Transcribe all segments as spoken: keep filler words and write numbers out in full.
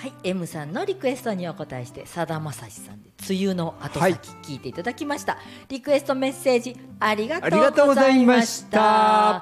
はい、M さんのリクエストにお答えしてさだまさしさんで梅雨の後先聞いていただきました、はい、リクエストメッセージありがとうございました。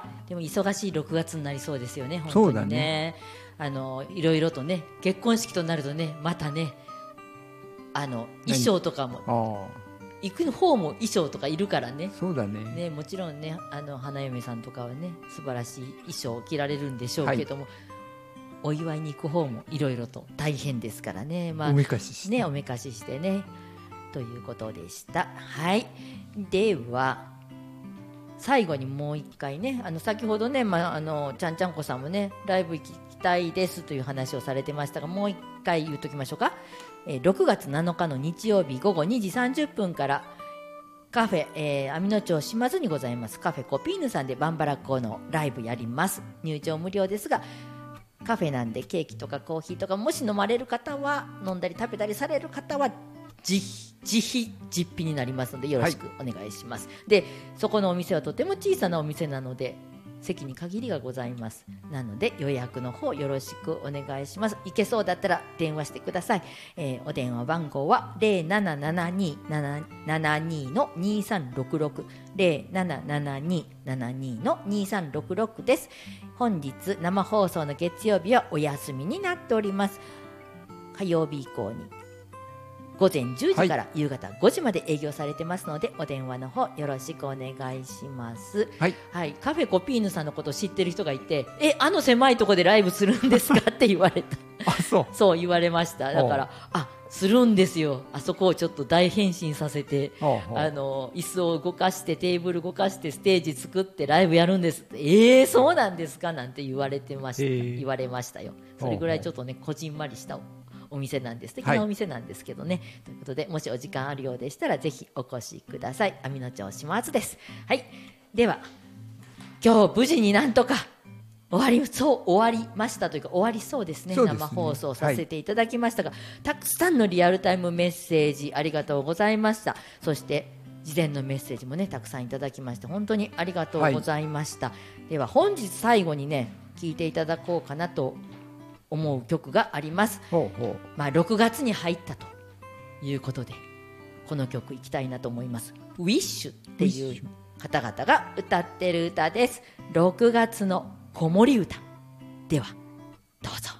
でも忙しいろくがつになりそうですよね。本当に ね, そうだね、あのいろいろとね、結婚式となるとね、またね、あの衣装とかも行く方も衣装とかいるからね。 そうだ ね, ね、もちろんね、あの花嫁さんとかはね素晴らしい衣装を着られるんでしょうけども、はい、お祝いに行く方もいろいろと大変ですからね、まあ、 おめかししてね、おめかししてねということでした。はい、では最後にもう一回ね、あの先ほどね、まあ、あのちゃんちゃんこさんもねライブ行きたいですという話をされてましたが、もう一回言っときましょうか。えー、ろくがつなのかの日曜日午後にじさんじゅっぷんからカフェ、えー、網野町島津にございますカフェコピーヌさんでバンバラッコのライブやります。入場無料ですが、カフェなんでケーキとかコーヒーとかもし飲まれる方は、飲んだり食べたりされる方は自費実費になりますのでよろしくお願いします、はい、でそこのお店はとても小さなお店なので席に限りがございます。なので予約の方よろしくお願いします。行けそうだったら電話してください、えー、お電話番号は ゼロななななに ななななに のにさんろくろく ゼロななななに ななに のにさんろくろくです。本日生放送の月曜日はお休みになっております。火曜日以降に午前じゅうじから夕方ごじまで営業されてますので、はい、お電話の方よろしくお願いします、はいはい、カフェコピーヌさんのことを知ってる人がいて、え、あの狭いところでライブするんですかって言われたあ、そう、 そう言われました。だからあするんですよ、あそこをちょっと大変身させて、あの椅子を動かしてテーブル動かしてステージ作ってライブやるんですって。えー、そうなんですかなんて言われてました、えー、言われましたよ。それぐらいちょっとねこじんまりしたお店なんです。素敵なお店なんですけどね、はい、ということでもしお時間あるようでしたらぜひお越しください。網野町島津です。はい、では今日無事になんとか終わりそう終わりましたというか終わりそうですね。そうですね、生放送させていただきましたが、はい、たくさんのリアルタイムメッセージありがとうございました。そして事前のメッセージもねたくさんいただきまして本当にありがとうございました、はい、では本日最後にね聴いていただこうかなと思う曲があります。ほうほう、まあ、ろくがつに入ったということでこの曲いきたいなと思います。ウィッシュっていう方々が歌ってる歌です。ろくがつの子守歌ではどうぞ。